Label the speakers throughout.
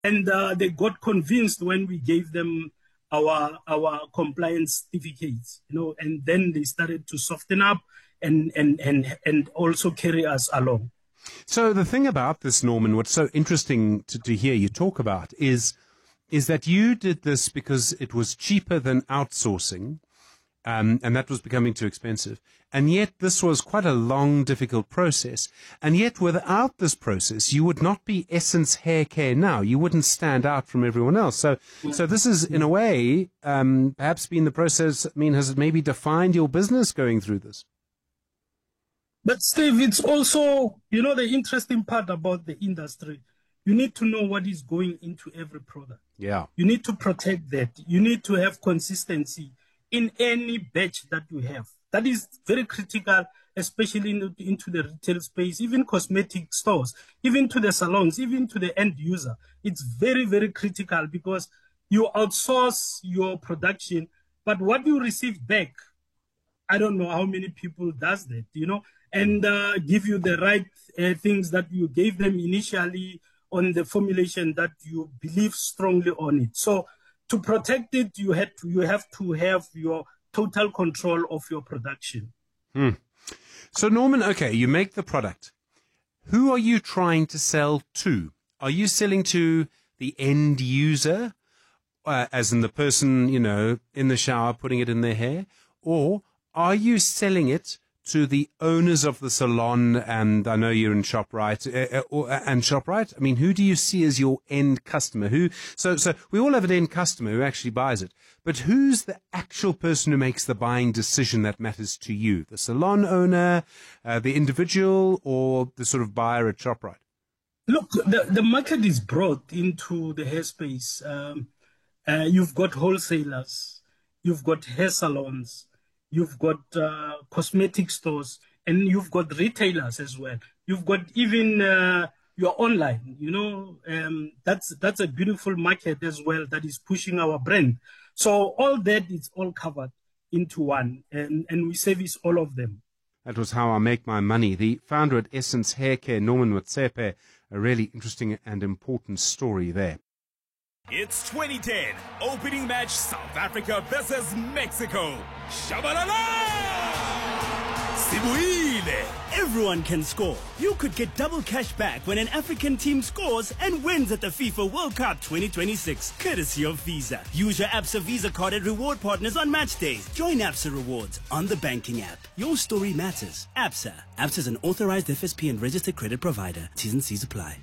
Speaker 1: And they got convinced when we gave them our compliance certificates, and then they started to soften up and also carry us along.
Speaker 2: So the thing about this, Norman, what's so interesting to hear you talk about is that you did this because it was cheaper than outsourcing, and that was becoming too expensive. And yet this was quite a long, difficult process. And yet without this process, you would not be Essence Hair Care now. You wouldn't stand out from everyone else. So this is, in a way, perhaps been the process. I mean, has it maybe defined your business going through this?
Speaker 1: But Steve, it's also, the interesting part about the industry. You need to know what is going into every product.
Speaker 2: Yeah.
Speaker 1: You need to protect that. You need to have consistency in any batch that you have. That is very critical, especially into the retail space, even cosmetic stores, even to the salons, even to the end user. It's very, very critical because you outsource your production, but what you receive back, I don't know how many people does that, and give you the right things that you gave them initially on the formulation that you believe strongly on it. So to protect it, you have to have your total control of your production.
Speaker 2: So Norman, okay, you make the product. Who are you trying to sell to? Are you selling to the end user, as in the person, in the shower putting it in their hair? Or are you selling it to the owners of the salon, and I know you're in ShopRite, and ShopRite? I mean, who do you see as your end customer? So we all have an end customer who actually buys it, but who's the actual person who makes the buying decision that matters to you? The salon owner, the individual, or the sort of buyer at ShopRite?
Speaker 1: Look, the market is broad into the hair space. You've got wholesalers, you've got hair salons, you've got cosmetic stores, and you've got retailers as well. You've got even your online, that's a beautiful market as well that is pushing our brand. So all that is all covered into one, and we service all of them.
Speaker 2: That was how I make my money. The founder at Essence Hair Care, Norman Motsepe, a really interesting and important story there.
Speaker 3: It's 2010, opening match South Africa versus Mexico. Shabalala! Sibuile!
Speaker 4: Everyone can score. You could get double cash back when an African team scores and wins at the FIFA World Cup 2026, courtesy of Visa. Use your Absa Visa card at reward partners on match days. Join Absa Rewards on the banking app. Your story matters. Absa. Absa is an authorized FSP and registered credit provider. T's and C's apply.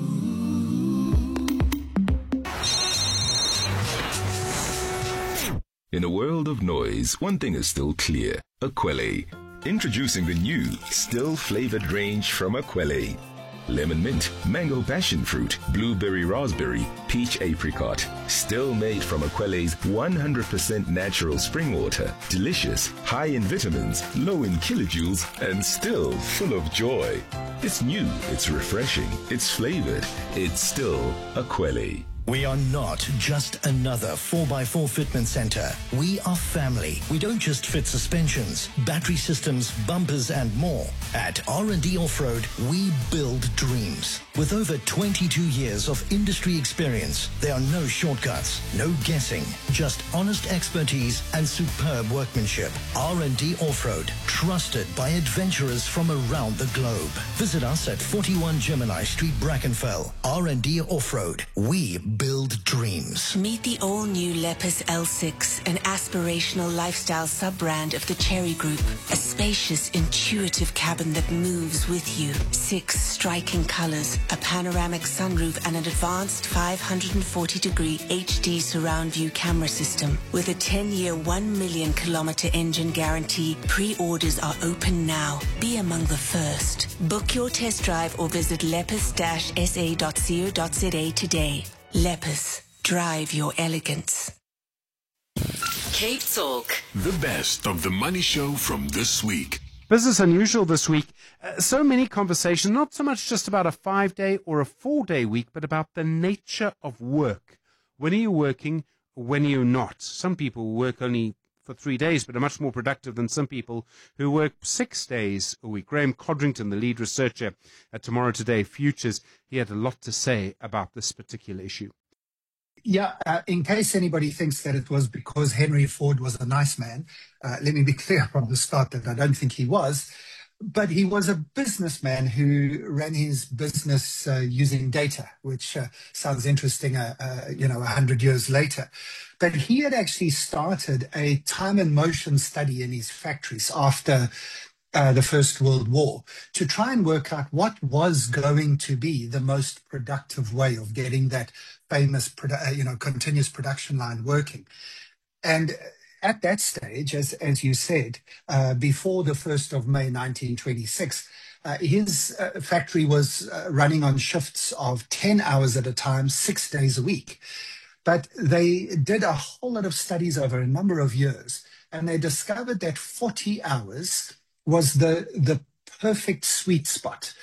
Speaker 5: In a world of noise, one thing is still clear. Akwele. Introducing the new, still-flavored range from Akwele. Lemon mint, mango passion fruit, blueberry raspberry, peach apricot. Still made from Akwele's 100% natural spring water. Delicious, high in vitamins, low in kilojoules, and still full of joy. It's new, it's refreshing, it's flavored. It's still Akwele.
Speaker 6: We are not just another 4x4 fitment center. We are family. We don't just fit suspensions, battery systems, bumpers, and more. At R&D Off-Road, we build dreams. With over 22 years of industry experience, there are no shortcuts, no guessing, just honest expertise and superb workmanship. R&D Off-Road, trusted by adventurers from around the globe. Visit us at 41 Gemini Street, Brackenfell. R&D Off-Road, we build dreams.
Speaker 7: Meet the all-new Lepus L6, an aspirational lifestyle sub-brand of the Cherry Group. A spacious, intuitive cabin that moves with you. 6 striking colors, a panoramic sunroof, and an advanced 540-degree HD surround view camera system. With a 10-year, 1 million kilometer engine guarantee, pre-orders are open now. Be among the first. Book your test drive or visit lepus-sa.co.za today. Lepus, drive your elegance.
Speaker 8: Cape Talk.
Speaker 9: The best of the money show from this week.
Speaker 2: Business Unusual this week. So many conversations, not so much just about a 5-day or a 4-day week, but about the nature of work. When are you working? When are you not? Some people work only for 3 days, but are much more productive than some people who work 6 days a week. Graham Codrington, the lead researcher at Tomorrow Today Futures, he had a lot to say about this particular issue.
Speaker 10: Yeah, in case anybody thinks that it was because Henry Ford was a nice man, let me be clear from the start that I don't think he was. But he was a businessman who ran his business using data, which sounds interesting, 100 years later. But he had actually started a time and motion study in his factories after the First World War to try and work out what was going to be the most productive way of getting that famous, continuous production line working. And at that stage, as you said, before the 1st of May 1926, his factory was running on shifts of 10 hours at a time, 6 days a week. But they did a whole lot of studies over a number of years, and they discovered that 40 hours was the perfect sweet spot.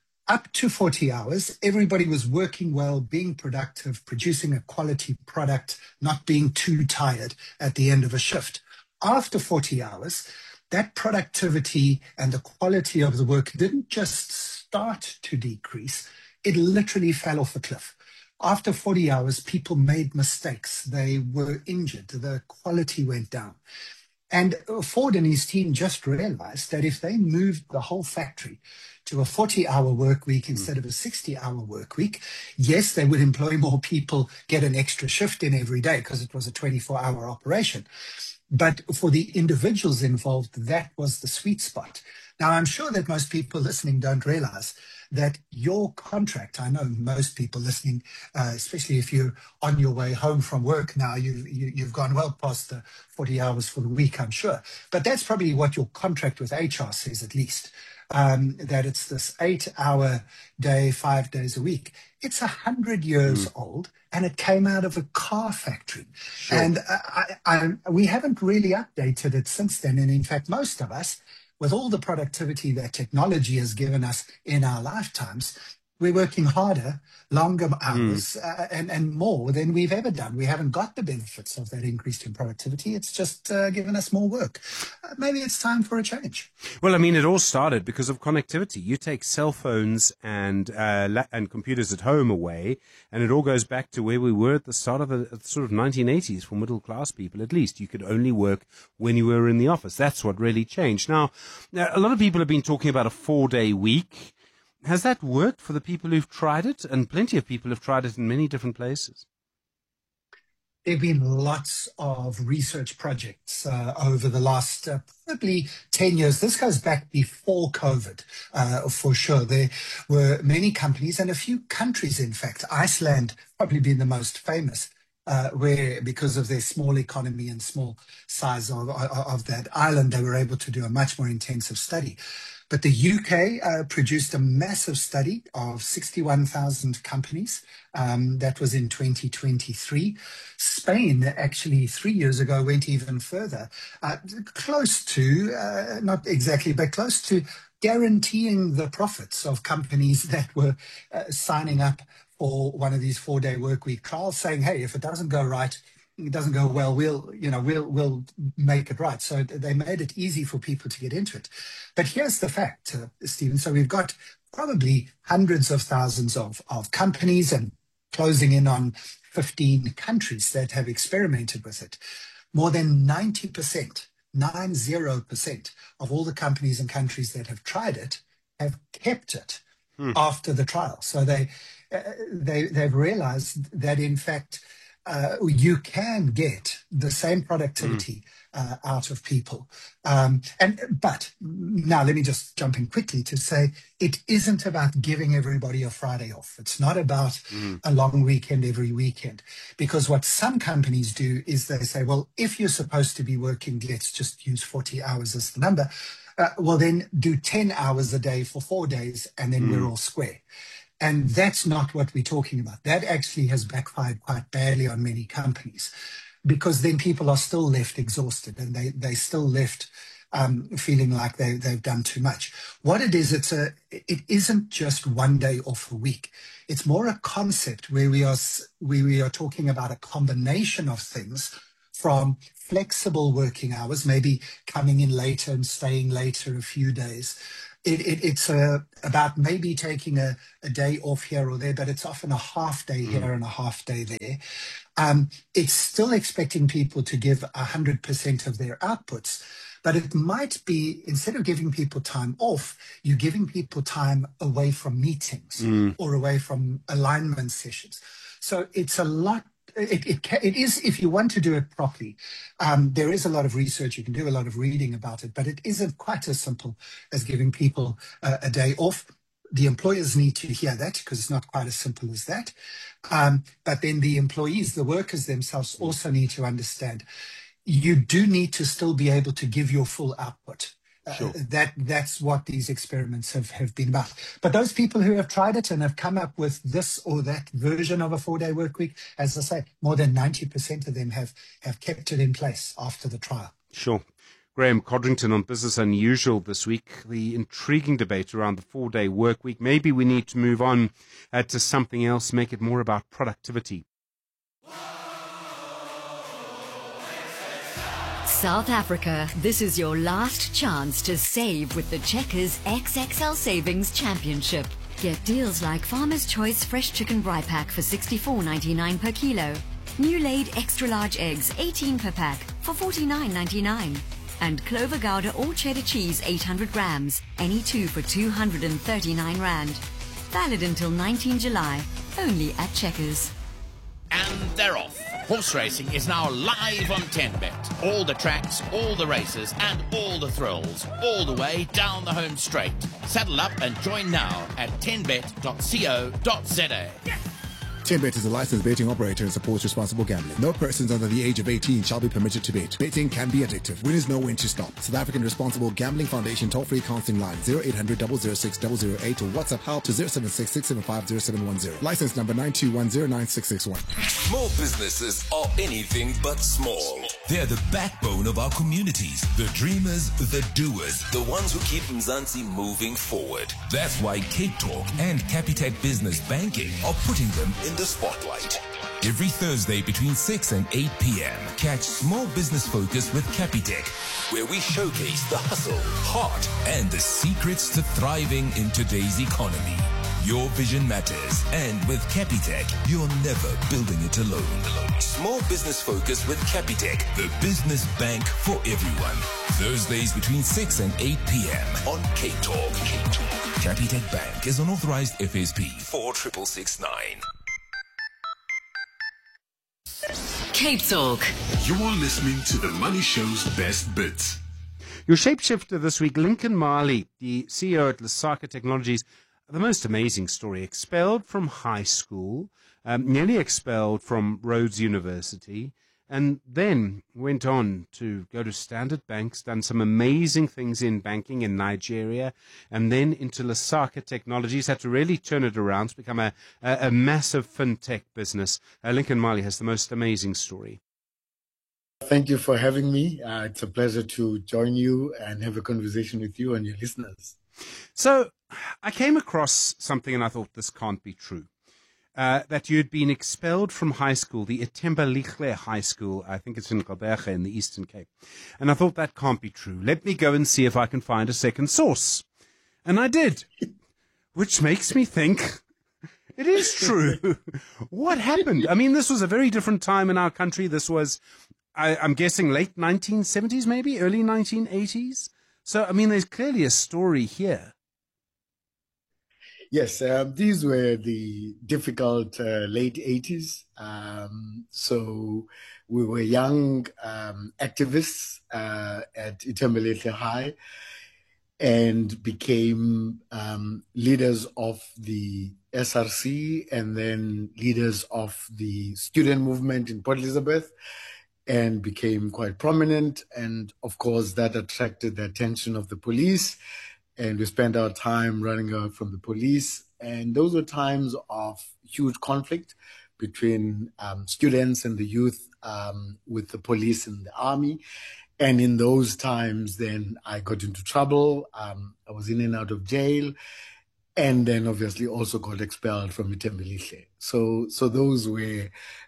Speaker 10: Up to 40 hours, everybody was working well, being productive, producing a quality product, not being too tired at the end of a shift. After 40 hours, that productivity and the quality of the work didn't just start to decrease, it literally fell off a cliff. After 40 hours, people made mistakes. They were injured. The quality went down. And Ford and his team just realized that if they moved the whole factory to a 40-hour work week instead of a 60-hour work week, yes, they would employ more people, get an extra shift in every day because it was a 24-hour operation. But for the individuals involved, that was the sweet spot. Now, I'm sure that most people listening don't realize that your contract, I know most people listening, especially if you're on your way home from work now, you've gone well past the 40 hours for the week, I'm sure. But that's probably what your contract with HR says, at least, that it's this 8-hour day, 5 days a week. It's 100 years old, and it came out of a car factory. Sure. And we haven't really updated it since then. And in fact, most of us, with all the productivity that technology has given us in our lifetimes, we're working harder, longer hours, and more than we've ever done. We haven't got the benefits of that increase in productivity. It's just given us more work. Maybe it's time for a change.
Speaker 2: Well, I mean, it all started because of connectivity. You take cell phones and computers at home away, and it all goes back to where we were at the start of the sort of 1980s for middle-class people, at least. You could only work when you were in the office. That's what really changed. Now, a lot of people have been talking about a 4-day week. Has that worked for the people who've tried it? And plenty of people have tried it in many different places.
Speaker 10: There have been lots of research projects over the last probably 10 years. This goes back before COVID, for sure. There were many companies and a few countries, in fact, Iceland probably being the most famous, where because of their small economy and small size of that island, they were able to do a much more intensive study. But the UK produced a massive study of 61,000 companies. That was in 2023. Spain, actually, 3 years ago, went even further, close to, not exactly, but close to guaranteeing the profits of companies that were signing up for one of these 4-day work week trials, saying, hey, if it doesn't go right, it doesn't go well, we'll make it right. So they made it easy for people to get into it. But here's the fact, Stephen. So we've got probably hundreds of thousands of companies and closing in on 15 countries that have experimented with it. More than 90%, 90% of all the companies and countries that have tried it have kept it after the trial. So they've realized that, in fact, you can get the same productivity out of people. But now let me just jump in quickly to say it isn't about giving everybody a Friday off. It's not about a long weekend every weekend. Because what some companies do is they say, well, if you're supposed to be working, let's just use 40 hours as the number. Well, then do 10 hours a day for 4 days, and then we're all square. And that's not what we're talking about. That actually has backfired quite badly on many companies, because then people are still left exhausted and they still left feeling like they've done too much. What it is, it isn't just 1 day off a week. It's more a concept where we are talking about a combination of things from flexible working hours, maybe coming in later and staying later a few days. It's about maybe taking a day off here or there, but it's often a half day here and a half day there. It's still expecting people to give 100% of their outputs, but it might be, instead of giving people time off, you're giving people time away from meetings or away from alignment sessions. So it's a lot. It is, if you want to do it properly, there is a lot of research, you can do a lot of reading about it, but it isn't quite as simple as giving people a day off. The employers need to hear that, because it's not quite as simple as that. But then the employees, the workers themselves, also need to understand you do need to still be able to give your full output. Sure. That's what these experiments have been about. But those people who have tried it and have come up with this or that version of a 4-day work week, as I say, more than 90% of them have kept it in place after the trial.
Speaker 2: Sure. Graham Codrington on Business Unusual this week, the intriguing debate around the 4-day work week. Maybe we need to move on to something else, make it more about productivity.
Speaker 11: South Africa, this is your last chance to save with the Checkers XXL Savings Championship. Get deals like Farmer's Choice Fresh Chicken Braai Pack for $64.99 per kilo. New laid extra large eggs, 18 per pack for $49.99. And Clover Gouda or cheddar cheese, 800 grams, any two for 239 Rand. Valid until 19 July, only at Checkers.
Speaker 12: And they're off. Horse racing is now live on 10Bet. All the tracks, all the races, and all the thrills, all the way down the home straight. Saddle up and join now at 10bet.co.za.
Speaker 13: 10Bet is a licensed betting operator and supports responsible gambling. No persons under the age of 18 shall be permitted to bet. Betting can be addictive. Winners know when to stop. South African Responsible Gambling Foundation toll-free counseling line 0800 006 008 or WhatsApp help to 076 675 0710. License number 921096661.
Speaker 5: Small businesses are anything but small.
Speaker 14: They're the backbone of our communities. The dreamers, the doers.
Speaker 5: The ones who keep Mzansi moving forward.
Speaker 14: That's why Cape Talk and Capitec Business Banking are putting them
Speaker 5: in the spotlight.
Speaker 14: Every Thursday between 6 and 8 p.m. Catch Small Business Focus with Capitec,
Speaker 5: where we showcase the hustle, heart,
Speaker 14: and the secrets to thriving in today's economy. Your vision matters, and with Capitec, you're never building it alone.
Speaker 5: Small Business Focus with Capitec,
Speaker 14: the business bank for everyone. Thursdays between 6 and 8 p.m.
Speaker 5: on Cape Talk.
Speaker 14: Capitec Bank is an authorized FSP.
Speaker 5: 46669.
Speaker 8: Cape Talk.
Speaker 9: You are listening to The Money Show's best bits.
Speaker 2: Your shapeshifter this week, Lincoln Marley, the CEO at Lesaka Technologies. The most amazing story. Expelled from high school, nearly expelled from Rhodes University, and then went on to go to Standard Bank, done some amazing things in banking in Nigeria, and then into Lesaka Technologies, had to really turn it around to become a massive fintech business. Lincoln Marley has the most amazing story.
Speaker 15: Thank you for having me. It's a pleasure to join you and have a conversation with you and your listeners.
Speaker 2: So I came across something and I thought this can't be true. That you'd been expelled from high school, the Ithembalihle High School, I think it's in Gqeberha in the Eastern Cape. And I thought that can't be true. Let me go and see if I can find a second source. And I did, which makes me think it is true. What happened? I mean, this was a very different time in our country. This was, I'm guessing, late 1970s, maybe early 1980s. So, I mean, there's clearly a story here.
Speaker 15: Yes, these were the difficult late 80s. So we were young activists at Ithembalihle High and became leaders of the SRC and then leaders of the student movement in Port Elizabeth, and became quite prominent. And of course, that attracted the attention of the police. And we spent our time running out from the police. And those were times of huge conflict between students and the youth with the police and the army. And in those times, then I got into trouble. I was in and out of jail. And then obviously also got expelled from Ithembalihle. So those were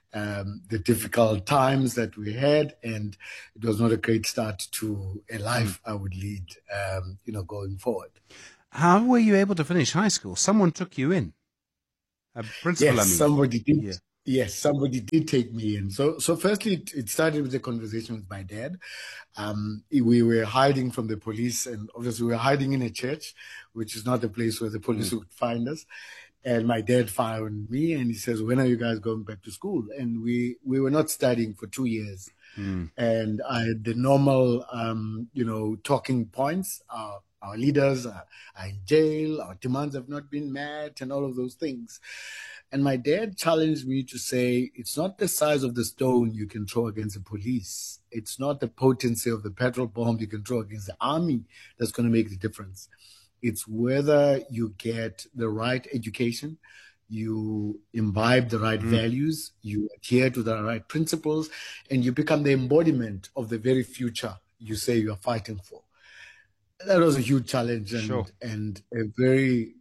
Speaker 15: the difficult times that we had, and it was not a great start to a life I would lead, going forward.
Speaker 2: How were you able to finish high school? Someone took you in. A principal,
Speaker 15: Yes,
Speaker 2: I mean.
Speaker 15: somebody did.
Speaker 2: Yeah.
Speaker 15: Yes, somebody did take me in. So firstly, it started with a conversation with my dad. We were hiding from the police, and obviously we were hiding in a church, which is not a place where the police would find us. And my dad found me, and he says, "When are you guys going back to school?" And we were not studying for 2 years. And I had the normal, talking points. Our leaders are in jail, our demands have not been met, and all of those things. And my dad challenged me to say, it's not the size of the stone you can throw against the police. It's not the potency of the petrol bomb you can throw against the army that's going to make the difference. It's whether you get the right education, you imbibe the right values, you adhere to the right principles, and you become the embodiment of the very future you say you are fighting for. That was a huge challenge and a very,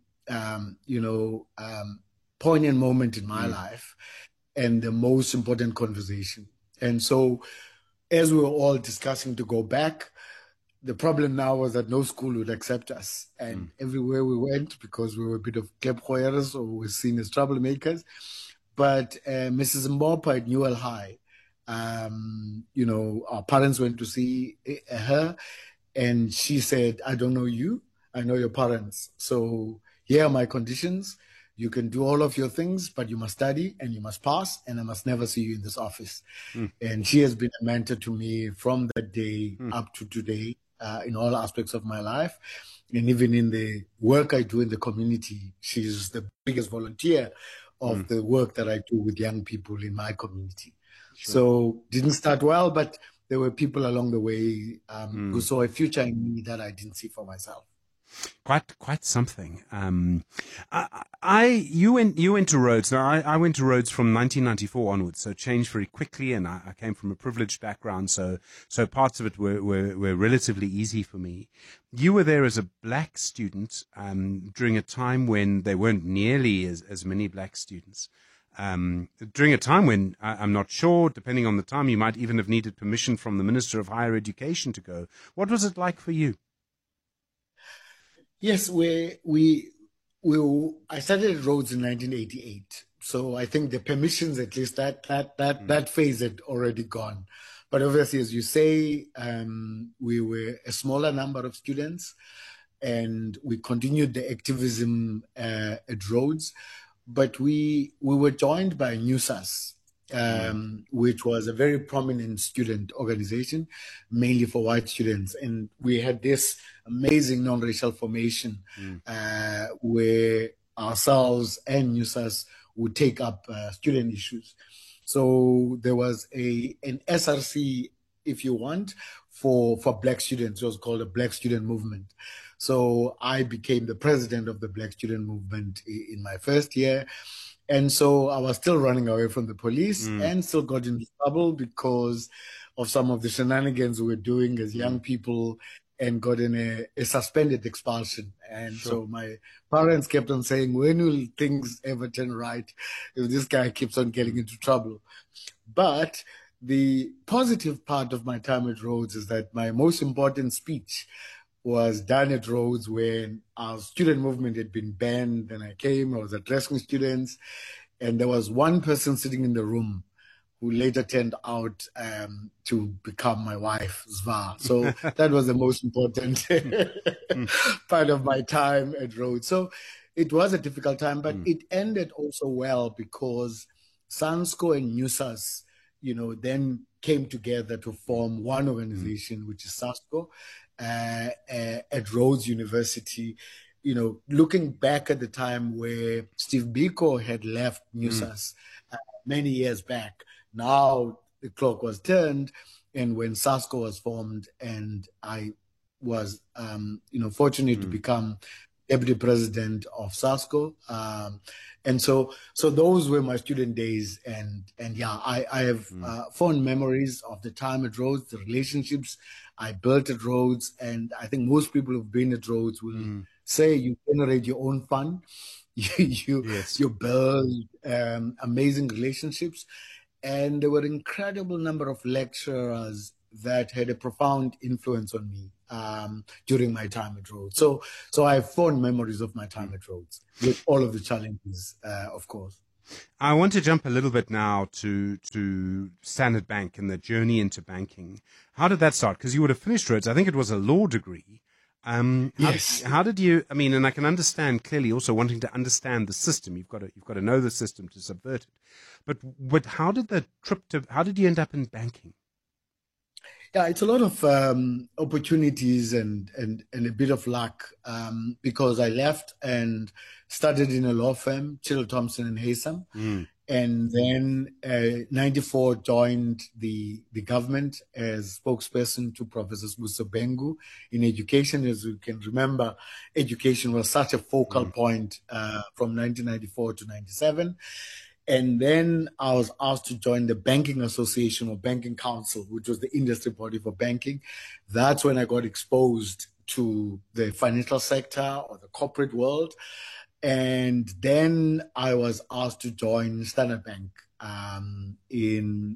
Speaker 15: poignant moment in my life, and the most important conversation. And so as we were all discussing to go back, the problem now was that no school would accept us. And everywhere we went, because we were a bit of klipgoeiers, or we were seen as troublemakers. But Mrs. Mbopa at Newell High, our parents went to see her, and she said, "I don't know you, I know your parents. So here are my conditions. You can do all of your things, but you must study and you must pass, and I must never see you in this office." And she has been a mentor to me from that day up to today, in all aspects of my life. And even in the work I do in the community, she's the biggest volunteer of the work that I do with young people in my community. So didn't start well, but there were people along the way who saw a future in me that I didn't see for myself.
Speaker 2: Quite something. You went to Rhodes. Now, I went to Rhodes from 1994 onwards, so changed very quickly, and I came from a privileged background, so parts of it were relatively easy for me. You were there as a black student during a time when there weren't nearly as many black students. During a time when, I'm not sure, depending on the time, you might even have needed permission from the Minister of Higher Education to go. What was it like for you?
Speaker 15: Yes, I started at Rhodes in 1988. So I think the permissions, at least that phase had already gone. But obviously, as you say, we were a smaller number of students, and we continued the activism at Rhodes. But we were joined by NUSAS, which was a very prominent student organization, mainly for white students. And we had this amazing non-racial formation where ourselves and NUSAS would take up student issues. So there was an SRC, if you want, for black students. It was called a Black Student Movement. So I became the president of the Black Student Movement in my first year. And so I was still running away from the police and still got into trouble because of some of the shenanigans we were doing as young people, and got in a suspended expulsion. And so my parents kept on saying, when will things ever turn right if this guy keeps on getting into trouble? But the positive part of my time at Rhodes is that my most important speech was done at Rhodes when our student movement had been banned. And I came, I was addressing students, and there was one person sitting in the room who later turned out to become my wife, Zva. So that was the most important part of my time at Rhodes. So it was a difficult time, but it ended also well because SANSCO and NUSAS, then came together to form one organization, which is SASCO, at Rhodes University. Looking back at the time where Steve Biko had left NUSAS many years back, now the clock was turned, and when SASCO was formed, and I was, fortunate to become deputy president of SASCO. And so those were my student days. And yeah, I have fond memories of the time at Rhodes, the relationships I built at Rhodes. And I think most people who've been at Rhodes will say you generate your own fun. You build amazing relationships. And there were an incredible number of lecturers that had a profound influence on me during my time at Rhodes. So I have fond memories of my time at Rhodes, with all of the challenges, of course.
Speaker 2: I want to jump a little bit now to Standard Bank and the journey into banking. How did that start? Because you would have finished Rhodes. I think it was a law degree.
Speaker 15: Yes.
Speaker 2: How did you? I mean, and I can understand clearly also wanting to understand the system. You've got to know the system to subvert it. But how did how did you end up in banking?
Speaker 15: Yeah, it's a lot of opportunities and a bit of luck because I left and started in a law firm, Chittle Thompson and Haysom. And then 94 joined the government as spokesperson to Professor Sbusa Bengu in education. As you can remember, education was such a focal point from 1994 to 97. And then I was asked to join the Banking Association or Banking Council, which was the industry body for banking. That's when I got exposed to the financial sector or the corporate world. And then I was asked to join Standard Bank in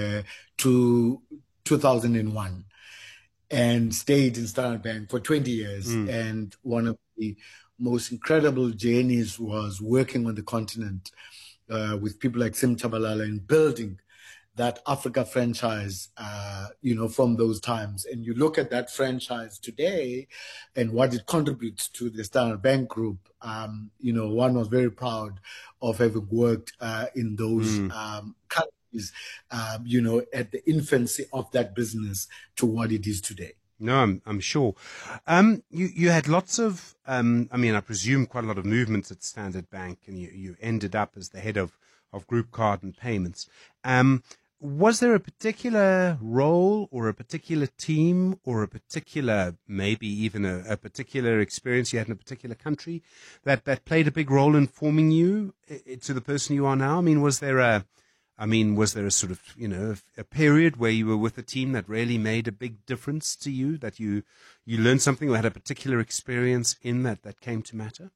Speaker 15: 2001 and stayed in Standard Bank for 20 years. And one of the most incredible journeys was working on the continent with people like Sim Chabalala and building that Africa franchise, from those times. And you look at that franchise today and what it contributes to the Standard Bank Group. One was very proud of having worked in those countries, at the infancy of that business to what it is today.
Speaker 2: No, I'm sure. You had lots of, I presume quite a lot of movements at Standard Bank, and you ended up as the head of Group Card and Payments. Was there a particular role or a particular team or a particular, maybe even a particular experience you had in a particular country that played a big role in forming you to the person you are now? I mean, was there a sort of, a period where you were with a team that really made a big difference to you, that you learned something or had a particular experience in that came to matter?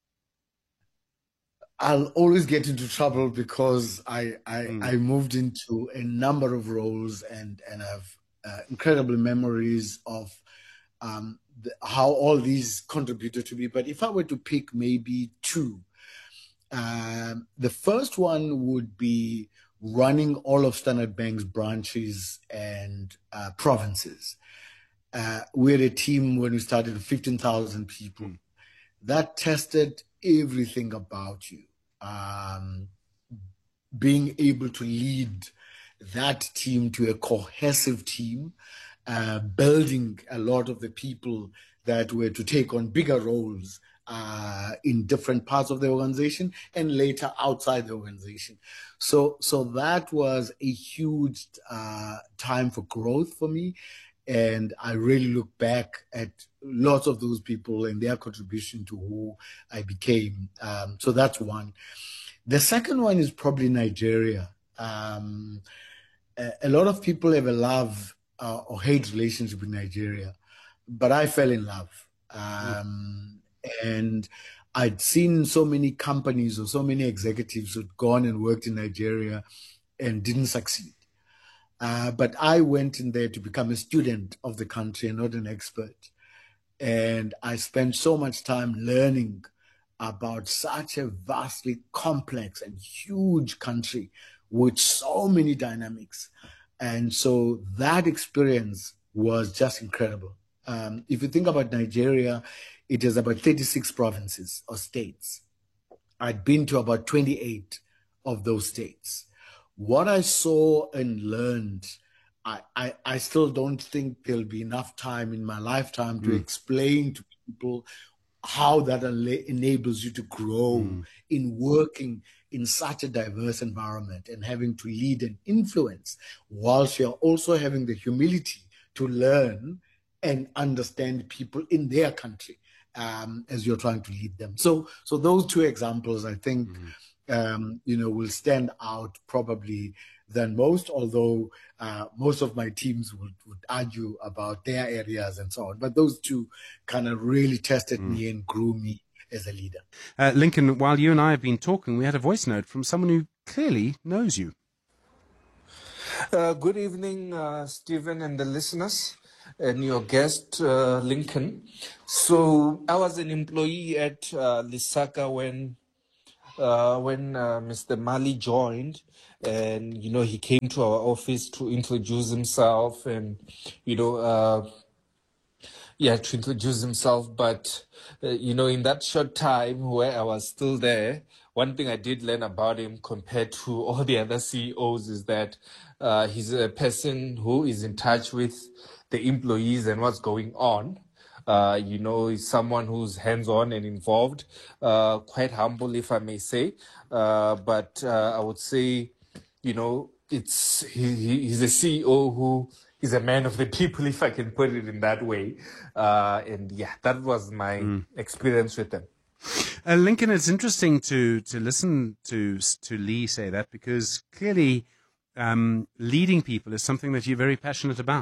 Speaker 15: I'll always get into trouble because I moved into a number of roles and have incredible memories of how all these contributed to me. But if I were to pick maybe two, the first one would be running all of Standard Bank's branches and provinces. We had a team when we started of 15,000 people. That tested everything about you. Being able to lead that team to a cohesive team, building a lot of the people that were to take on bigger roles in different parts of the organization and later outside the organization. So that was a huge time for growth for me. And I really look back at lots of those people and their contribution to who I became. So that's one. The second one is probably Nigeria. A lot of people have a love or hate relationship with Nigeria, but I fell in love. And I'd seen so many companies or so many executives who'd gone and worked in Nigeria and didn't succeed. But I went in there to become a student of the country and not an expert. And I spent so much time learning about such a vastly complex and huge country with so many dynamics. And so that experience was just incredible. If you think about Nigeria, it is about 36 provinces or states. I'd been to about 28 of those states. What I saw and learned, I still don't think there'll be enough time in my lifetime to explain to people how that enables you to grow in working in such a diverse environment and having to lead and influence, whilst you're also having the humility to learn and understand people in their country as you're trying to lead them. So those two examples, I think, will stand out probably than most, although most of my teams would argue about their areas and so on. But those two kind of really tested me and grew me as a leader.
Speaker 2: Lincoln, while you and I have been talking, we had a voice note from someone who clearly knows you.
Speaker 16: Good evening, Stephen and the listeners, and your guest, Lincoln. So I was an employee at Lesaka when Mr. Mali joined, and he came to our office to introduce himself, and to introduce himself. But in that short time where I was still there, one thing I did learn about him compared to all the other CEOs is that he's a person who is in touch with the employees and what's going on. He's someone who's hands-on and involved, quite humble, if I may say. But I would say, he's a CEO who is a man of the people, if I can put it in that way. That was my experience with him.
Speaker 2: Lincoln, it's interesting to listen to Lee say that, because clearly leading people is something that you're very passionate about.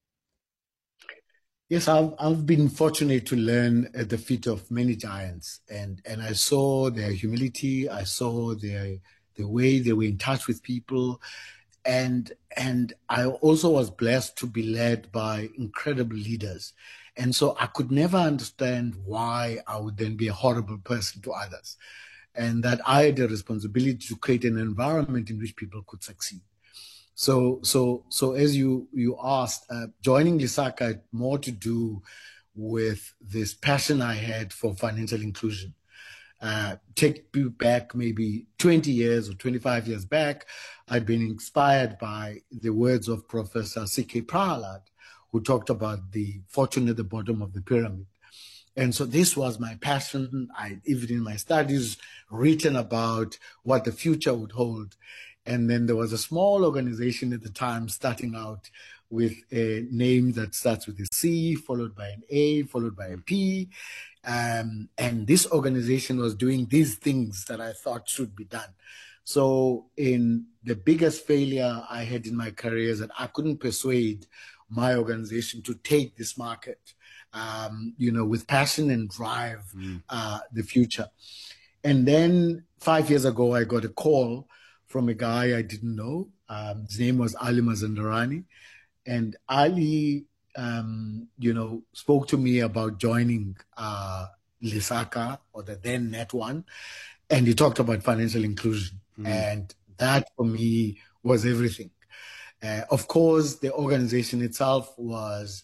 Speaker 15: Yes, I've been fortunate to learn at the feet of many giants, and I saw their humility. I saw the way they were in touch with people, and I also was blessed to be led by incredible leaders. And so I could never understand why I would then be a horrible person to others, and that I had a responsibility to create an environment in which people could succeed. So as you asked, joining Lesaka had more to do with this passion I had for financial inclusion. Take you back maybe 20 years or 25 years back, I'd been inspired by the words of Professor C.K. Prahalad, who talked about the fortune at the bottom of the pyramid. And so this was my passion. I, even in my studies, written about what the future would hold. And then there was a small organization at the time starting out with a name that starts with a C, followed by an A, followed by a P. And this organization was doing these things that I thought should be done. So in the biggest failure I had in my career is that I couldn't persuade my organization to take this market, with passion and drive the future. And then 5 years ago, I got a call from a guy I didn't know. His name was Ali Mazandarani. And Ali, spoke to me about joining Lesaka, or the then Net1, and he talked about financial inclusion. And that for me was everything. Of course, the organization itself was,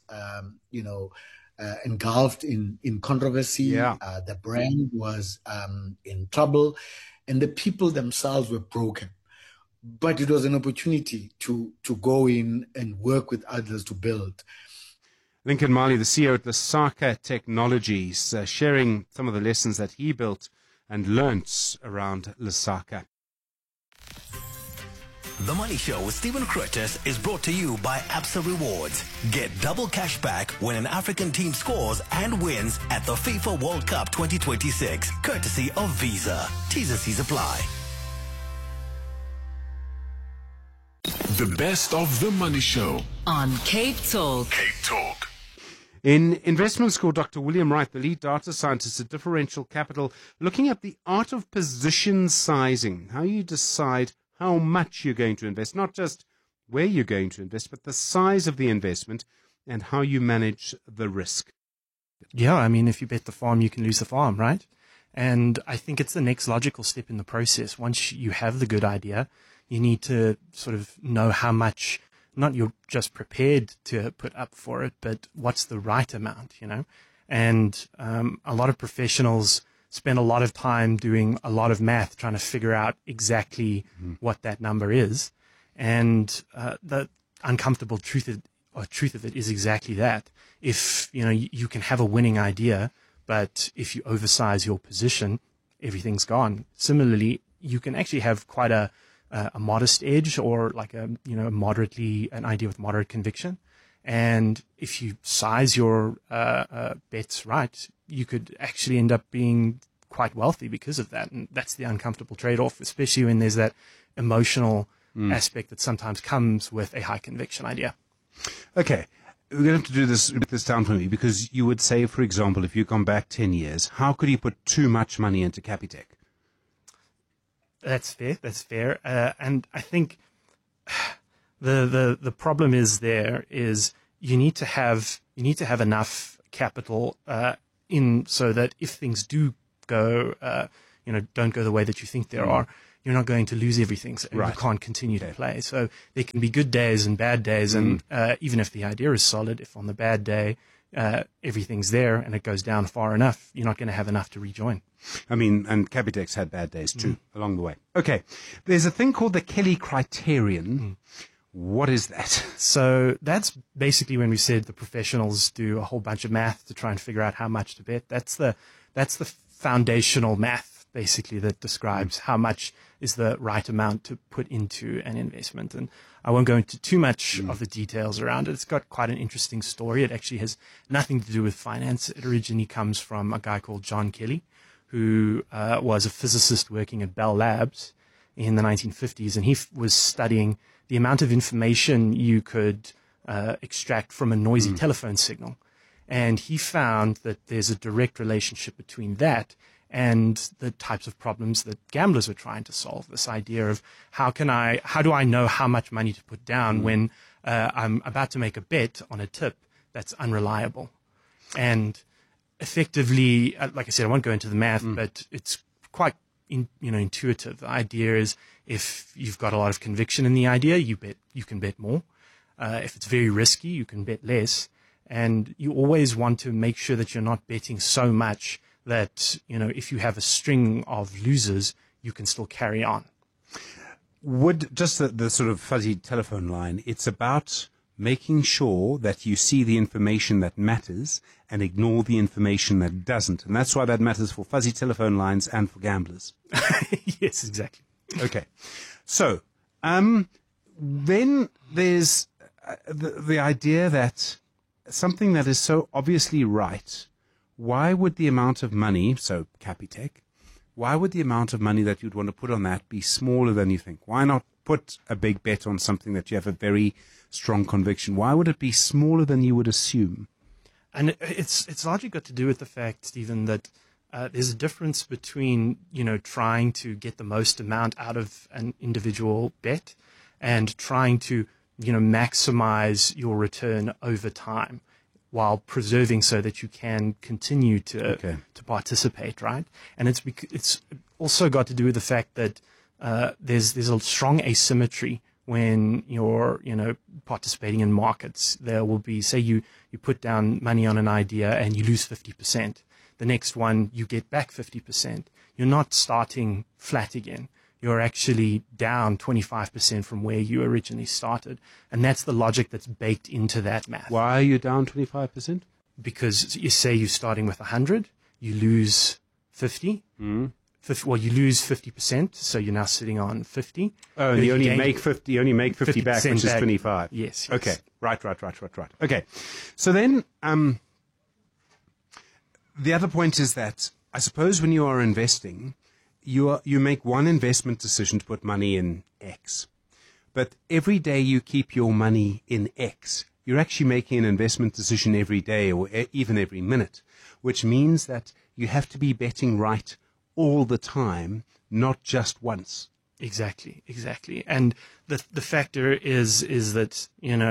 Speaker 15: engulfed in controversy.
Speaker 2: Yeah.
Speaker 15: The brand was in trouble, and the people themselves were broken. But it was an opportunity to go in and work with others to build.
Speaker 2: Lincoln Mali, the CEO at Lesaka Technologies, sharing some of the lessons that he built and learnt around Lesaka.
Speaker 6: The Money Show with Stephen Curtis is brought to you by Absa Rewards. Get double cash back when an African team scores and wins at the FIFA World Cup 2026, courtesy of Visa. T's and C's apply.
Speaker 9: The best of The Money Show
Speaker 8: on Cape Talk.
Speaker 9: Cape Talk.
Speaker 2: In investment school, Dr. William Wright, the lead data scientist at Differential Capital, looking at the art of position sizing, how you decide how much you're going to invest, not just where you're going to invest, but the size of the investment and how you manage the risk.
Speaker 17: Yeah, I mean, if you bet the farm, you can lose the farm, right? And I think it's the next logical step in the process. Once you have the good idea, you need to sort of know how much, not you're just prepared to put up for it, but what's the right amount, And a lot of professionals spend a lot of time doing a lot of math, trying to figure out exactly what that number is. And the uncomfortable truth of it is exactly that. If, you can have a winning idea, but if you oversize your position, everything's gone. Similarly, you can actually have quite a modest edge, or like an idea with moderate conviction. And if you size your bets right, you could actually end up being quite wealthy because of that. And that's the uncomfortable trade-off, especially when there's that emotional aspect that sometimes comes with a high conviction idea.
Speaker 2: Okay. We're going to have to do this down for me, because you would say, for example, if you've gone back 10 years, how could you put too much money into Capitec?
Speaker 17: That's fair. And I think The problem is you need to have enough capital in so that if things do go don't go the way that you think they are, you're not going to lose everything. So you can't continue to play. So there can be good days and bad days, and even if the idea is solid, if on the bad day everything's there and it goes down far enough, you're not going to have enough to rejoin.
Speaker 2: I mean, and Capitec's had bad days too along the way. Okay, there's a thing called the Kelly criterion. What is that?
Speaker 17: So that's basically when we said the professionals do a whole bunch of math to try and figure out how much to bet. That's the foundational math, basically, that describes how much is the right amount to put into an investment. And I won't go into too much of the details around it. It's got quite an interesting story. It actually has nothing to do with finance. It originally comes from a guy called John Kelly, who was a physicist working at Bell Labs in the 1950s, and he was studying the amount of information you could extract from a noisy telephone signal. And he found that there's a direct relationship between that and the types of problems that gamblers were trying to solve. This idea of how do I know how much money to put down when I'm about to make a bet on a tip that's unreliable. And effectively, like I said, I won't go into the math, but it's quite intuitive. The idea is if you've got a lot of conviction in the idea, you can bet more. If it's very risky, you can bet less. And you always want to make sure that you're not betting so much that, if you have a string of losers, you can still carry on.
Speaker 2: Would just the sort of fuzzy telephone line, it's about making sure that you see the information that matters and ignore the information that doesn't. And that's why that matters for fuzzy telephone lines and for gamblers.
Speaker 17: Yes, exactly.
Speaker 2: Okay. So, then there's the idea that something that is so obviously right, why would the amount of money, so Capitec, why would the amount of money that you'd want to put on that be smaller than you think? Why not put a big bet on something that you have a very strong conviction? Why would it be smaller than you would assume?
Speaker 17: And it's largely got to do with the fact, Stephen, that there's a difference between, trying to get the most amount out of an individual bet and trying to, maximize your return over time while preserving so that you can continue to participate, right? And it's also got to do with the fact that there's a strong asymmetry when you're, participating in markets. There will be, say you put down money on an idea and you lose 50%. The next one, you get back 50%. You're not starting flat again. You're actually down 25% from where you originally started. And that's the logic that's baked into that math.
Speaker 2: Why are you down 25%?
Speaker 17: Because you say you're starting with 100, you lose 50. You lose 50%, so you're now sitting on 50.
Speaker 2: Oh, you only make 50. You only make 50 back, which is 25.
Speaker 17: Yes.
Speaker 2: Okay. Right. Okay. So then, the other point is that I suppose when you are investing, you make one investment decision to put money in X, but every day you keep your money in X, you're actually making an investment decision every day or even every minute, which means that you have to be betting right all the time, not just once.
Speaker 17: Exactly. And the factor is that,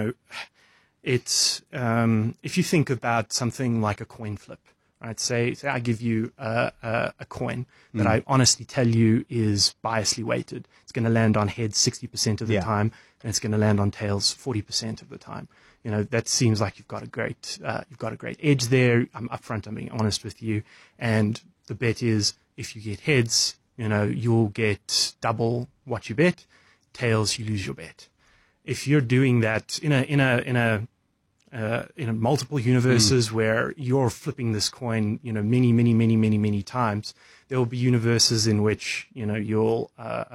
Speaker 17: it's, if you think about something like a coin flip, right? Say I give you a coin that I honestly tell you is biasly weighted. It's going to land on heads 60% of the time, and it's going to land on tails 40% of the time. That seems like you've got a great edge there. I'm upfront. I'm being honest with you. And the bet is if you get heads, you'll get double what you bet. Tails, you lose your bet. If you're doing that in multiple universes where you're flipping this coin, many times, there will be universes in which, you'll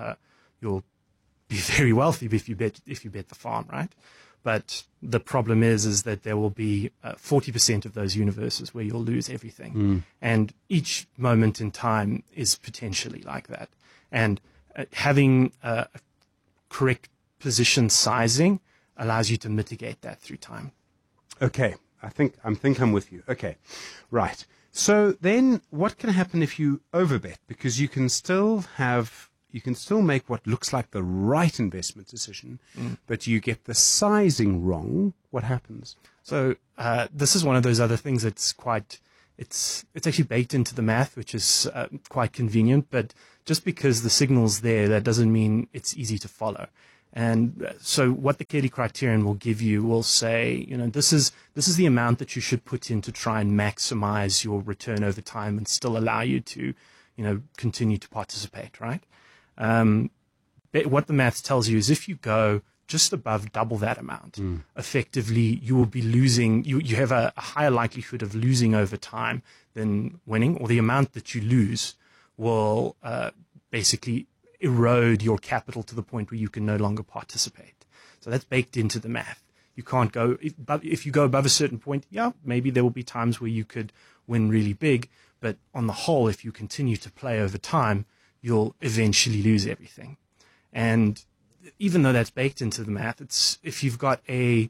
Speaker 17: be very wealthy if you bet the farm, right? But the problem is that there will be 40% of those universes where you'll lose everything. And each moment in time is potentially like that. And having correct position sizing allows you to mitigate that through time.
Speaker 2: Okay, I think I'm with you. Okay, right. So then what can happen if you overbet? Because you can still have you can still make what looks like the right investment decision, but you get the sizing wrong, what happens?
Speaker 17: So this is one of those other things that's it's actually baked into the math, which is quite convenient, but just because the signal's there, that doesn't mean it's easy to follow. And so what the Kelly criterion will give you will say, this is the amount that you should put in to try and maximize your return over time and still allow you to, continue to participate, right? What the math tells you is if you go just above double that amount, effectively you will be losing, you have a higher likelihood of losing over time than winning, or the amount that you lose will basically erode your capital to the point where you can no longer participate. So that's baked into the math. You can't go, if you go above a certain point, maybe there will be times where you could win really big, but on the whole, if you continue to play over time, you'll eventually lose everything. And even though that's baked into the math, it's if you've got a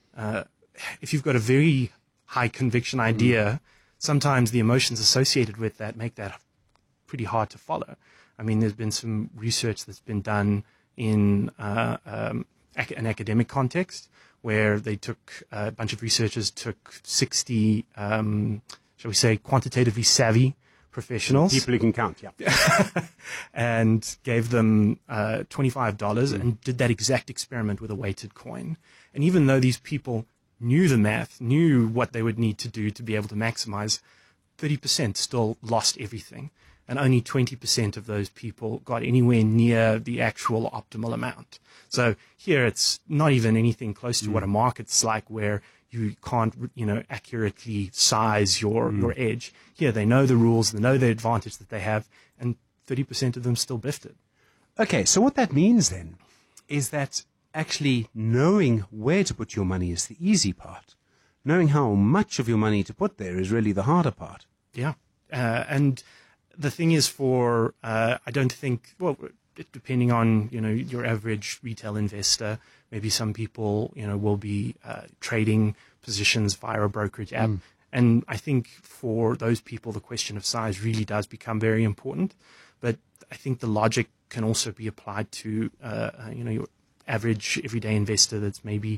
Speaker 17: very high conviction idea, sometimes the emotions associated with that make that pretty hard to follow. I mean, there's been some research that's been done in an academic context where they took a bunch of researchers took 60, shall we say, quantitatively savvy professionals.
Speaker 2: People who can count, yeah.
Speaker 17: And gave them $25 and did that exact experiment with a weighted coin. And even though these people knew the math, knew what they would need to do to be able to maximize, 30% still lost everything. And only 20% of those people got anywhere near the actual optimal amount. So here it's not even anything close to what a market's like, where you can't, accurately size your edge. Here they know the rules, they know the advantage that they have, and 30% of them still biffed it.
Speaker 2: Okay, so what that means then is that actually knowing where to put your money is the easy part. Knowing how much of your money to put there is really the harder part.
Speaker 17: Yeah, and the thing is, I don't think, depending on, your average retail investor, maybe some people, will be trading positions via a brokerage app. And I think for those people, the question of size really does become very important. But I think the logic can also be applied to, your average everyday investor that's maybe,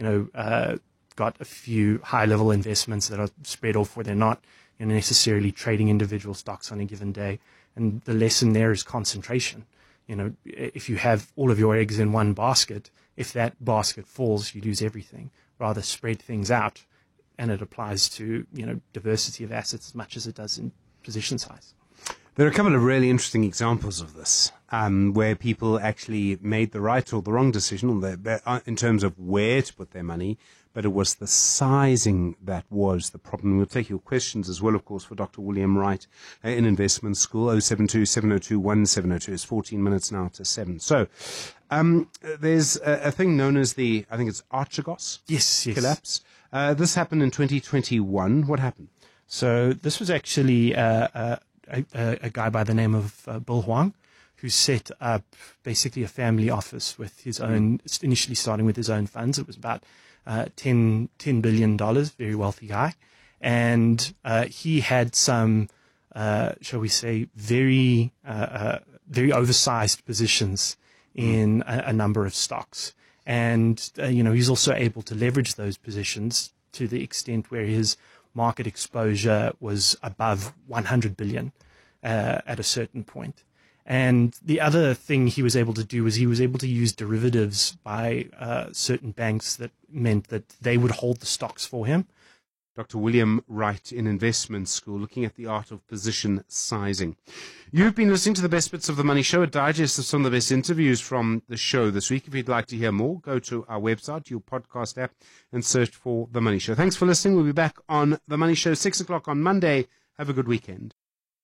Speaker 17: got a few high-level investments that are spread off where they're not necessarily trading individual stocks on a given day. And the lesson there is concentration. If you have all of your eggs in one basket, if that basket falls, you lose everything. Rather spread things out, and it applies to, diversity of assets as much as it does in position size.
Speaker 2: There are a couple of really interesting examples of this, where people actually made the right or the wrong decision in terms of where to put their money, but it was the sizing that was the problem. We'll take your questions as well, of course, for Dr. William Wright in Investment School. 072-702-1702. It's 14 minutes now to 7. So there's a thing known as I think it's Archegos collapse. This happened in 2021. What happened?
Speaker 17: So this was actually a guy by the name of Bill Huang, who set up basically a family office with his own, initially starting with his own funds. It was about $10 billion, very wealthy guy. And he had some, shall we say, very oversized positions in a number of stocks. And, he's also able to leverage those positions to the extent where his market exposure was above 100 billion at a certain point. And the other thing he was able to do was he was able to use derivatives by certain banks that meant that they would hold the stocks for him.
Speaker 2: Dr. William Wright in Investment School, looking at the art of position sizing. You've been listening to the Best Bits of the Money Show, a digest of some of the best interviews from the show this week. If you'd like to hear more, go to our website, your podcast app, and search for The Money Show. Thanks for listening. We'll be back on The Money Show, 6 o'clock on Monday. Have a good weekend.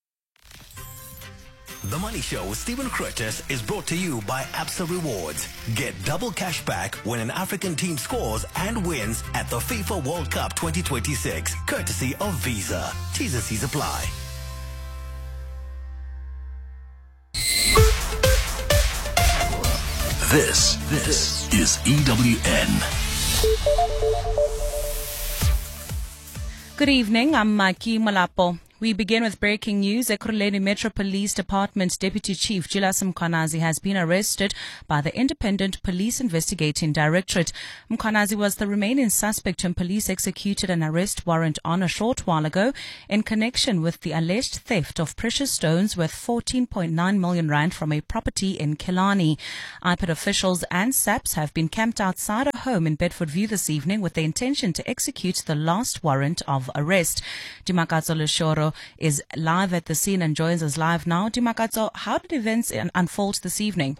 Speaker 6: The Money Show with Stephen Curtis is brought to you by Absa Rewards. Get double cash back when an African team scores and wins at the FIFA World Cup 2026, courtesy of Visa. T's and C's apply.
Speaker 9: This is EWN.
Speaker 18: Good evening, I'm Mikey Malapo. We begin with breaking news. Ekurhuleni Metro Police Department Deputy Chief Julius Mkhwanazi has been arrested by the Independent Police Investigating Directorate. Mkhwanazi was the remaining suspect when police executed an arrest warrant on a short while ago in connection with the alleged theft of precious stones worth 14.9 million rand from a property in Killarney. IPID officials and SAPS have been camped outside a home in Bedfordview this evening with the intention to execute the last warrant of arrest. Dimakatso Leshoro is live at the scene and joins us live now. Dimakatso, how did events unfold this evening?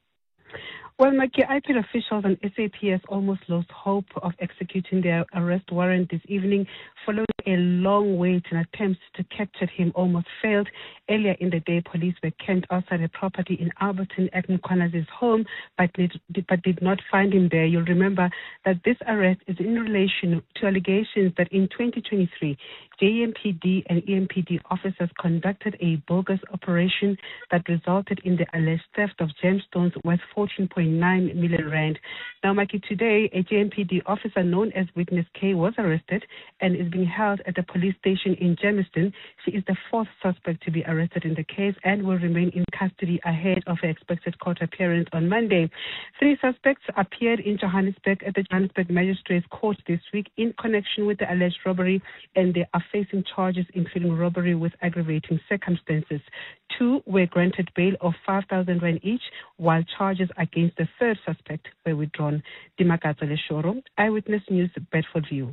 Speaker 19: Well, Mikey, IPID officials and SAPS almost lost hope of executing their arrest warrant this evening following a long wait and attempts to capture him almost failed. Earlier in the day, police were camped outside a property in Alberton at Mkhwanazi's home, but did not find him there. You'll remember that this arrest is in relation to allegations that in 2023, JMPD and EMPD officers conducted a bogus operation that resulted in the alleged theft of gemstones worth 14.9 million rand. Now, Mikey, today, a JMPD officer known as Witness K was arrested and is being held at the police station in Germiston. She is the fourth suspect to be arrested in the case and will remain in custody ahead of her expected court appearance on Monday. 3 suspects appeared in Johannesburg at the Johannesburg Magistrates Court this week in connection with the alleged robbery, and they are facing charges including robbery with aggravating circumstances. 2 were granted bail of 5,000 rand each, while charges against the third suspect were withdrawn. Dimakatso Leshoro, Eyewitness News, Bedfordview.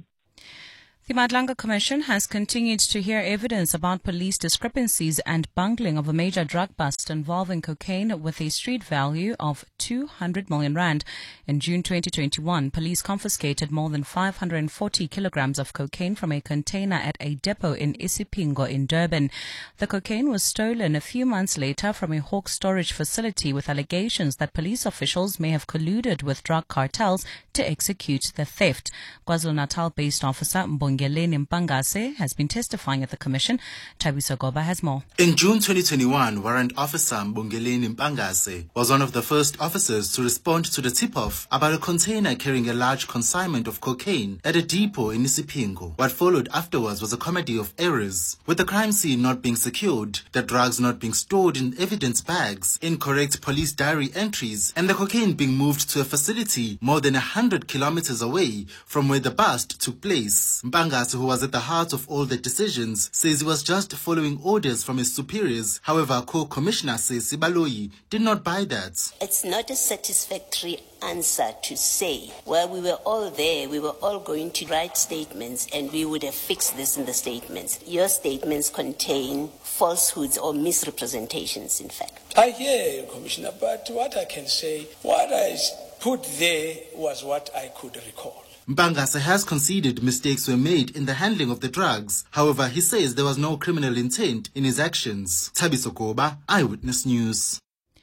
Speaker 18: The Madlanga Commission has continued to hear evidence about police discrepancies and bungling of a major drug bust involving cocaine with a street value of 200 million rand. In June 2021, police confiscated more than 540 kilograms of cocaine from a container at a depot in Isipingo in Durban. The cocaine was stolen a few months later from a Hawk storage facility with allegations that police officials may have colluded with drug cartels to execute the theft. KwaZulu-Natal-based officer Mbongeleni Mpangase has been testifying at the commission. Thabiso Goba has more.
Speaker 20: In June 2021, Warrant Officer Mbongeleni Mpangase was one of the first officers to respond to the tip-off about a container carrying a large consignment of cocaine at a depot in Isipingo. What followed afterwards was a comedy of errors, with the crime scene not being secured, the drugs not being stored in evidence bags, incorrect police diary entries, and the cocaine being moved to a facility more than 100 kilometers away from where the bust took place. Mpangase, who was at the heart of all the decisions, says he was just following orders from his superiors. However, Co-Commissioner says Sibaloyi did not buy that.
Speaker 21: It's not a satisfactory answer to say, well, we were all there, we were all going to write statements and we would have fixed this in the statements. Your statements contain falsehoods or misrepresentations, in fact.
Speaker 22: I hear you, Commissioner, but what I can say, what I put there was what I could recall.
Speaker 20: Mpangase has conceded mistakes were made in the handling of the drugs. However, he says there was no criminal intent in his actions. Thabiso Goba, Eyewitness News.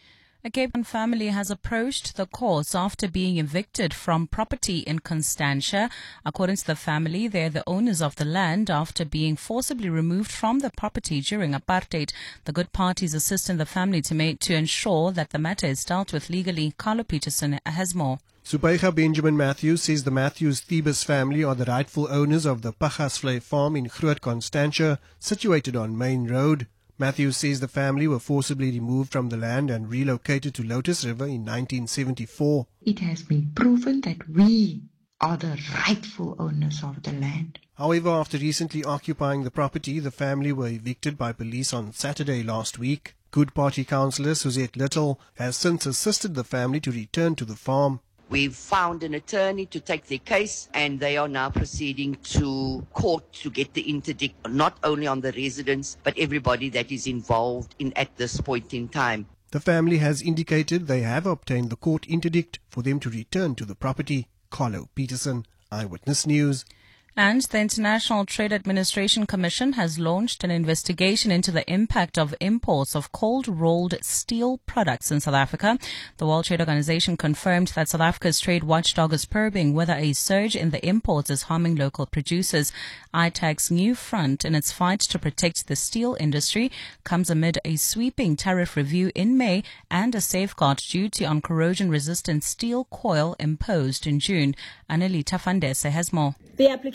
Speaker 18: A Cape Town family has approached the courts after being evicted from property in Constantia. According to the family, they're the owners of the land after being forcibly removed from the property during apartheid. The good parties assisting the family to ensure that the matter is dealt with legally. Carlo Peterson has more.
Speaker 23: Subayha Benjamin Matthews says the Matthews-Thebus family are the rightful owners of the Pachasvlei farm in Groot Constantia, situated on Main Road. Matthews says the family were forcibly removed from the land and relocated to Lotus River in 1974.
Speaker 24: It has been proven that we are the rightful owners of the land.
Speaker 23: However, after recently occupying the property, the family were evicted by police on Saturday last week. Good Party councillor Suzette Little has since assisted the family to return to the farm.
Speaker 25: We've found an attorney to take their case, and they are now proceeding to court to get the interdict, not only on the residents, but everybody that is involved at this point in time.
Speaker 23: The family has indicated they have obtained the court interdict for them to return to the property. Carlo Peterson, Eyewitness News.
Speaker 18: And the International Trade Administration Commission has launched an investigation into the impact of imports of cold-rolled steel products in South Africa. The World Trade Organization confirmed that South Africa's trade watchdog is probing whether a surge in the imports is harming local producers. ITAC's new front in its fight to protect the steel industry comes amid a sweeping tariff review in May and a safeguard duty on corrosion-resistant steel coil imposed in June. Anneli Tafandese has more.
Speaker 26: The application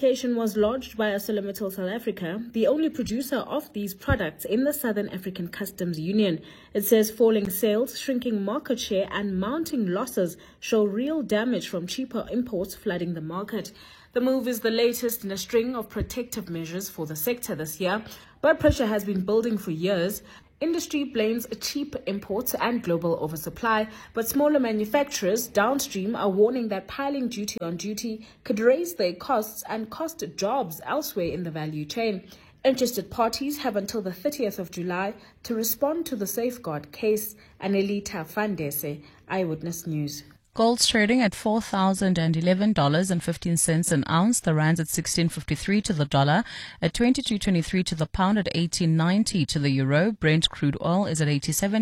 Speaker 1: application was lodged by ArcelorMittal South Africa, the only producer of these products in the Southern African Customs Union. It says falling sales, shrinking market share and mounting losses show real damage from cheaper imports flooding the market. The move is the latest in a string of protective measures for the sector this year, but pressure has been building for years. Industry blames cheap imports and global oversupply, but smaller manufacturers downstream are warning that piling duty on duty could raise their costs and cost jobs elsewhere in the value chain. Interested parties have until the 30th of July to respond to the safeguard case. Anelita Fandese, Eyewitness News.
Speaker 18: Gold's trading at $4,011.15 an ounce. The rand's at 16.53 to the dollar, at 22.23 to the pound, at 18.90 to the euro. Brent crude oil is at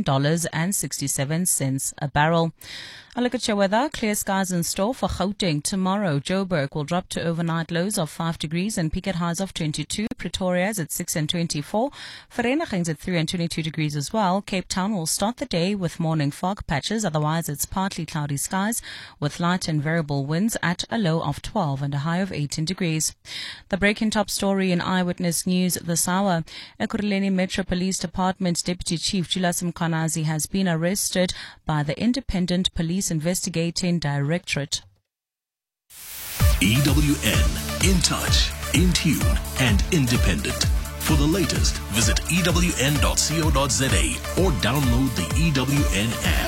Speaker 18: $87.67 a barrel. A look at your weather. Clear skies in store for Gauteng tomorrow. Joburg will drop to overnight lows of 5 degrees and peak at highs of 22. Pretoria is at 6 and 24. Vereeniging's at 3 and 22 degrees as well. Cape Town will start the day with morning fog patches. Otherwise, it's partly cloudy skies with light and variable winds at a low of 12 and a high of 18 degrees. The breaking top story in Eyewitness News this hour. Ekurhuleni Metro Police Department Deputy Chief Julius Mkhwanazi has been arrested by the Independent Police Investigating Directorate.
Speaker 9: EWN, in touch, in tune, and independent. For the latest, visit ewn.co.za or download the EWN app.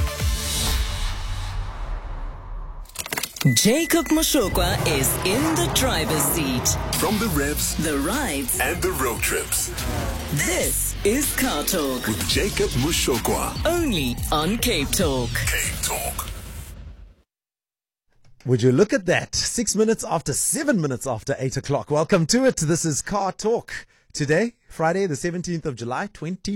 Speaker 8: Jacob Moshokwa is in the driver's seat.
Speaker 9: From the revs,
Speaker 8: the rides,
Speaker 9: and the road trips.
Speaker 8: This is Car Talk
Speaker 9: with Jacob Moshokwa.
Speaker 8: Only on Cape Talk.
Speaker 9: Cape Talk.
Speaker 3: Would you look at that? 7 minutes after 8 o'clock. Welcome to it. This is Car Talk. Today, Friday, the 17th of July,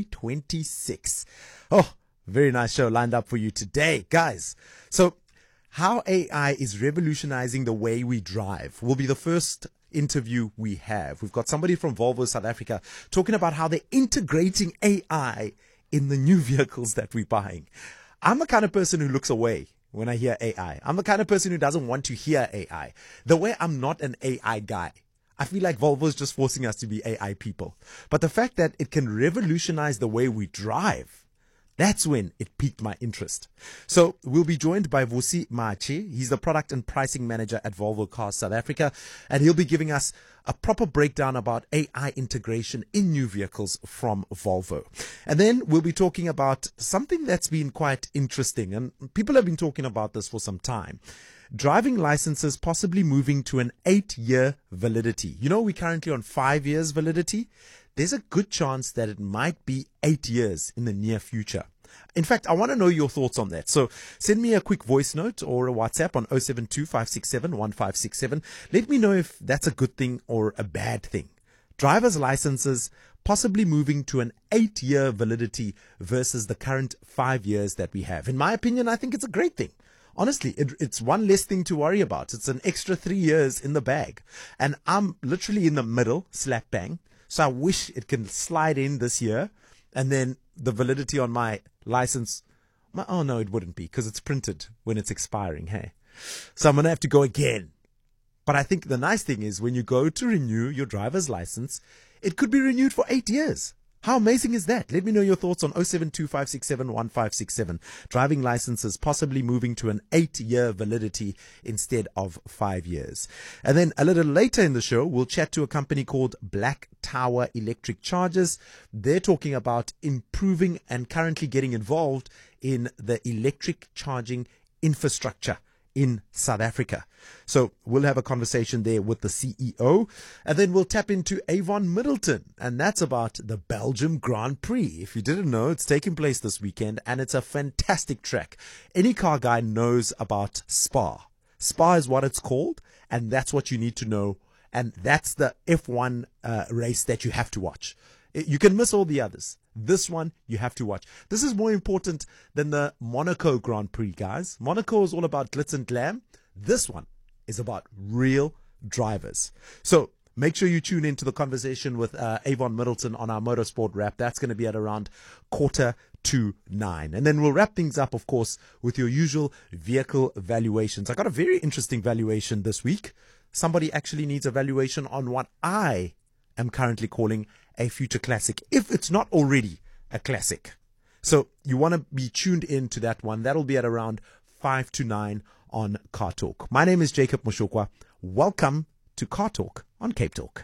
Speaker 3: 2026. Oh, very nice show lined up for you today, guys. So, how AI is revolutionizing the way we drive will be the first interview we have. We've got somebody from Volvo South Africa talking about how they're integrating AI in the new vehicles that we're buying. I'm the kind of person who looks away when I hear AI. I'm the kind of person who doesn't want to hear AI. The way I'm not an AI guy. I feel like Volvo is just forcing us to be AI people. But the fact that it can revolutionize the way we drive, that's when it piqued my interest. So we'll be joined by Vusi Machi. He's the product and pricing manager at Volvo Cars South Africa, and he'll be giving us a proper breakdown about AI integration in new vehicles from Volvo. And then we'll be talking about something that's been quite interesting, and people have been talking about this for some time. Driving licenses possibly moving to an 8-year validity. You know, we're currently on 5 years validity. There's a good chance that it might be 8 years in the near future. In fact, I want to know your thoughts on that. So send me a quick voice note or a WhatsApp on 072-567-1567. Let me know if that's a good thing or a bad thing. Driver's licenses possibly moving to an 8-year validity versus the current 5 years that we have. In my opinion, I think it's a great thing. Honestly, it's one less thing to worry about. It's an extra 3 years in the bag. And I'm literally in the middle, slap bang. So I wish it can slide in this year, and then the validity on my license, oh no, it wouldn't be, because it's printed when it's expiring, hey. So I'm going to have to go again. But I think the nice thing is when you go to renew your driver's license, it could be renewed for 8 years. How amazing is that? Let me know your thoughts on 072-567-1567. Driving licenses possibly moving to an 8-year validity instead of 5 years. And then a little later in the show, we'll chat to a company called Black Tower Electric Chargers. They're talking about improving and currently getting involved in the electric charging infrastructure in South Africa. So we'll have a conversation there with the CEO, and then we'll tap into Avon Middleton, and that's about the Belgium Grand Prix. If you didn't know, it's taking place this weekend, and it's a fantastic track. Any car guy knows about Spa. Spa is what it's called, and that's what you need to know, and that's the F1 race that you have to watch. You can miss all the others. This one you have to watch. This is more important than the Monaco Grand Prix, guys. Monaco is all about glitz and glam. This one is about real drivers. So make sure you tune into the conversation with Avon Middleton on our Motorsport Wrap. That's going to be at around 8:45. And then we'll wrap things up, of course, with your usual vehicle valuations. I got a very interesting valuation this week. somebody actually needs a valuation on what I am currently calling a future classic, if it's not already a classic. So you want to be tuned in to that one. That'll be at around 5 to 9 on Car Talk. My name is Jacob Moshokwa. Welcome to Car Talk on Cape Talk.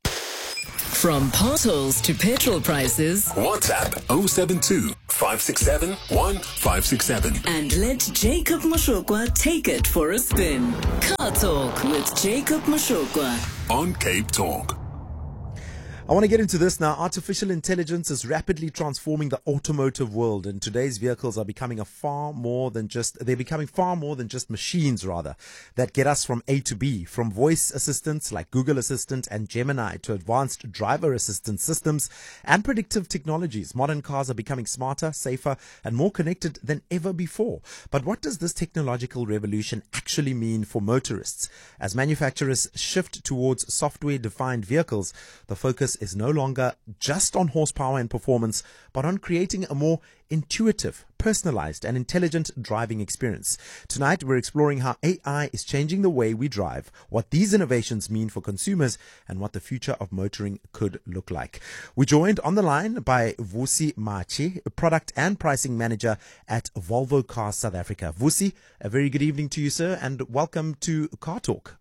Speaker 8: From potholes to petrol prices,
Speaker 9: WhatsApp 072 567 1567.
Speaker 8: And let Jacob Moshokwa take it for a spin. Car Talk with Jacob Moshokwa
Speaker 9: on Cape Talk.
Speaker 3: I want to get into this now. Artificial intelligence is rapidly transforming the automotive world, and today's vehicles are becoming far more than just machines, that get us from A to B, from voice assistants like Google Assistant and Gemini to advanced driver assistance systems and predictive technologies. Modern cars are becoming smarter, safer, and more connected than ever before. But what does this technological revolution actually mean for motorists? As manufacturers shift towards software-defined vehicles, the focus is no longer just on horsepower and performance, but on creating a more intuitive, personalized, and intelligent driving experience. Tonight, we're exploring how AI is changing the way we drive, what these innovations mean for consumers, and what the future of motoring could look like. We're joined on the line by Vusi Machi, Product and Pricing Manager at Volvo Cars South Africa. Vusi, a very good evening to you, sir, and welcome to Car Talk.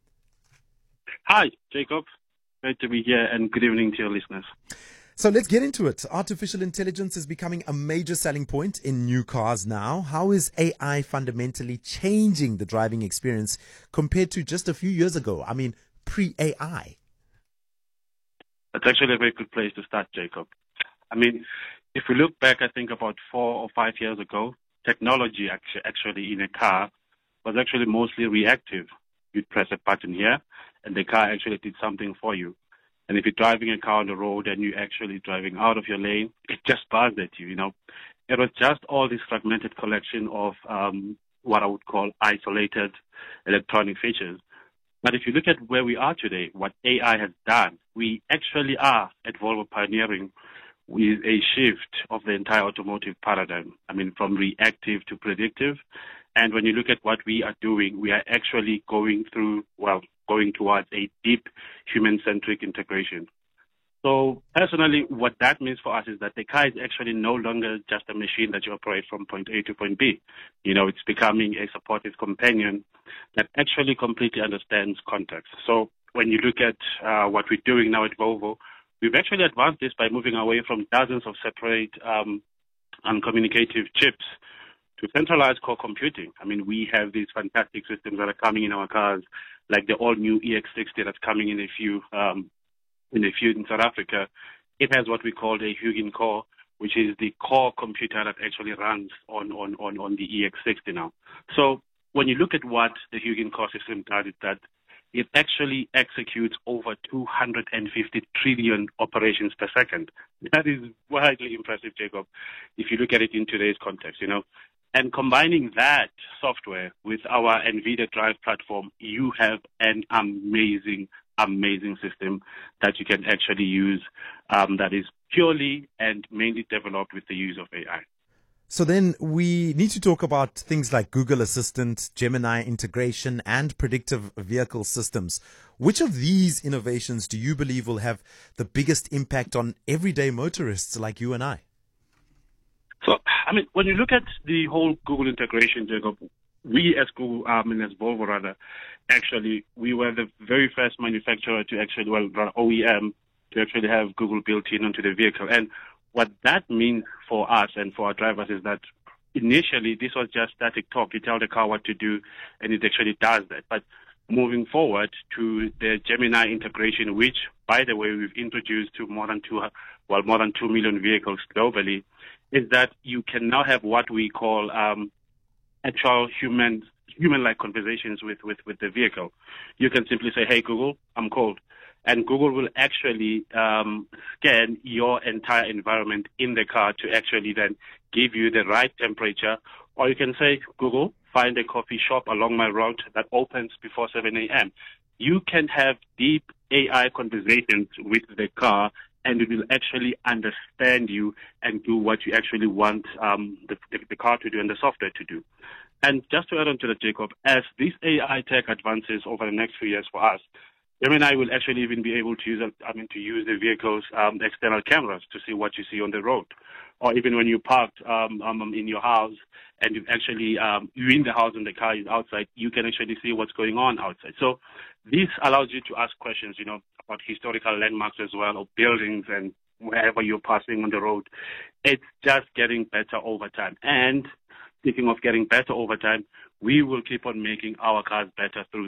Speaker 4: Hi, Jacob. Great to be here, and good evening to your listeners.
Speaker 3: So let's get into it. Artificial intelligence is becoming a major selling point in new cars now. How is AI fundamentally changing the driving experience compared to just a few years ago? I mean, pre-AI.
Speaker 4: That's actually a very good place to start, Jacob. I mean, if we look back, I think about 4 or 5 years ago, technology actually in a car was actually mostly reactive. You'd press a button here, and the car actually did something for you. And if you're driving a car on the road and you're actually driving out of your lane, it just buzzed at you, It was just all this fragmented collection of what I would call isolated electronic features. But if you look at where we are today, what AI has done, we actually are at Volvo pioneering with a shift of the entire automotive paradigm. I mean, from reactive to predictive. And when you look at what we are doing, we are actually going towards a deep human-centric integration. So personally, what that means for us is that the car is actually no longer just a machine that you operate from point A to point B. It's becoming a supportive companion that actually completely understands context. So when you look at what we're doing now at Volvo, we've actually advanced this by moving away from dozens of separate uncommunicative chips to centralized core computing. I mean, we have these fantastic systems that are coming in our cars, like the all-new EX60 that's coming in a few in South Africa. It has what we call the Hugin core, which is the core computer that actually runs on the EX60 now. So when you look at what the Hugin core system does, is that it actually executes over 250 trillion operations per second. That is widely impressive, Jacob, if you look at it in today's context, And combining that software with our NVIDIA Drive platform, you have an amazing system that you can actually use that is purely and mainly developed with the use of AI.
Speaker 3: So then we need to talk about things like Google Assistant, Gemini integration, and predictive vehicle systems. Which of these innovations do you believe will have the biggest impact on everyday motorists like you and I?
Speaker 4: So, I mean, when you look at the whole Google integration, Jacob, we as Google, as Volvo rather, actually, we were the very first manufacturer to actually, OEM, to actually have Google built in onto the vehicle. And what that means for us and for our drivers is that initially this was just static talk. You tell the car what to do, and it actually does that. But moving forward to the Gemini integration, which, by the way, we've introduced to more than 2 million vehicles globally, is that you can now have what we call actual human-like conversations with the vehicle. You can simply say, "Hey, Google, I'm cold." And Google will actually scan your entire environment in the car to actually then give you the right temperature. Or you can say, "Google, find a coffee shop along my route that opens before 7 a.m. You can have deep AI conversations with the car, and it will actually understand you and do what you actually want the car to do and the software to do. And just to add on to that, Jacob, as this AI tech advances over the next few years for us, Jim and I will actually even be able to use the vehicle's external cameras to see what you see on the road. Or even when you parked in your house and you've actually, you're in the house and the car is outside, you can actually see what's going on outside. So this allows you to ask questions, about historical landmarks as well, or buildings and wherever you're passing on the road. It's just getting better over time. And speaking of getting better over time, we will keep on making our cars better through